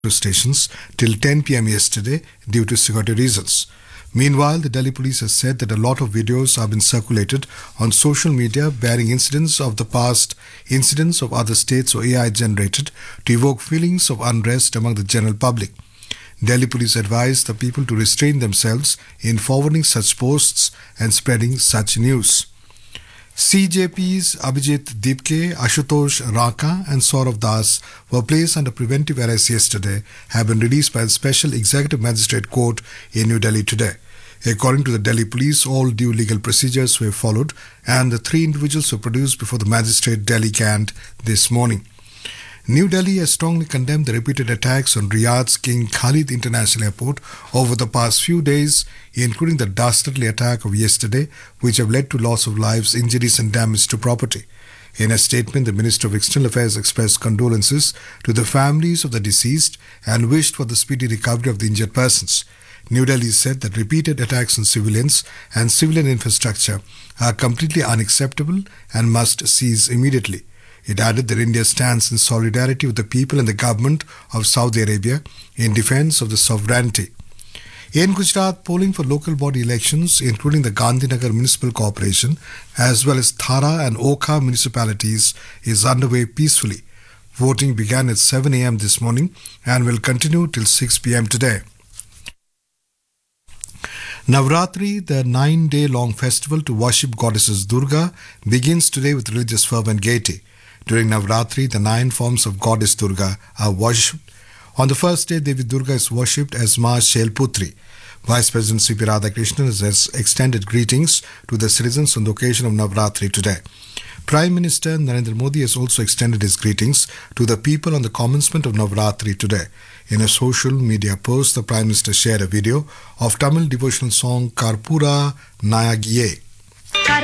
stations till 10 p.m. yesterday due to security reasons. Meanwhile, the Delhi police has said that a lot of videos have been circulated on social media bearing incidents of the past, incidents of other states or AI generated to evoke feelings of unrest among the general public. Delhi police advised the people to restrain themselves in forwarding such posts and spreading such news. CJP's Abhijit Deepke, Ashutosh Raka and Saurav Das were placed under preventive arrest yesterday, have been released by the Special Executive Magistrate Court in New Delhi today. According to the Delhi police, all due legal procedures were followed and the three individuals were produced before the magistrate Delhi Cant this morning. New Delhi has strongly condemned the repeated attacks on Riyadh's King Khalid International Airport over the past few days, including the dastardly attack of yesterday, which have led to loss of lives, injuries and damage to property. In a statement, the Minister of External Affairs expressed condolences to the families of the deceased and wished for the speedy recovery of the injured persons. New Delhi said that repeated attacks on civilians and civilian infrastructure are completely unacceptable and must cease immediately. It added that India stands in solidarity with the people and the government of Saudi Arabia in defense of the sovereignty. In Gujarat, polling for local body elections, including the Gandhinagar Municipal Corporation, as well as Thara and Okha municipalities, is underway peacefully. Voting began at 7 a.m. this morning and will continue till 6 p.m. today. Navratri, the 9-day-long festival to worship goddesses Durga, begins today with religious fervor and gaiety. During Navratri, the 9 forms of goddess Durga are worshipped. On the first day, Devi Durga is worshipped as Ma Shailputri. Vice President C.P. Radhakrishnan has extended greetings to the citizens on the occasion of Navratri today. Prime Minister Narendra Modi has also extended his greetings to the people on the commencement of Navratri today. In a social media post, the Prime Minister shared a video of Tamil devotional song Karpura Nayagiye.